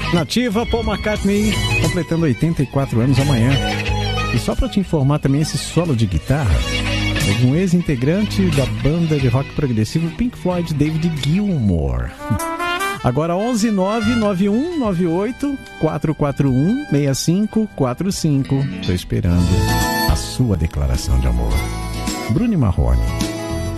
Nativa, Paul McCartney, completando 84 anos amanhã. E só pra te informar também, esse solo de guitarra é de um ex-integrante da banda de rock progressivo Pink Floyd, David Gilmour. Agora 11998-441-6545. Tô esperando a sua declaração de amor. Bruno Marrone.